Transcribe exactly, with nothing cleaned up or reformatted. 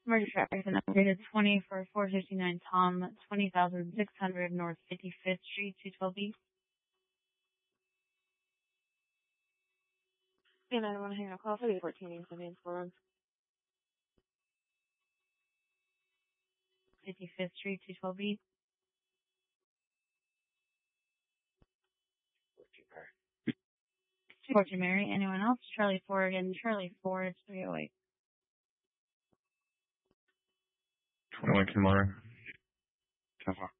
Emergency traffic and updated twenty for four fifty-nine Tom, twenty thousand six hundred North fifty-fifth Street, two twelve B. And I don't want to hang out call for the fourteen East Main Forum. fifty-fifth Street, two twelve B. Fortune Mary. Anyone else? Charlie Ford and Charlie Ford, three oh eight. twenty-one tomorrow. ten o'clock.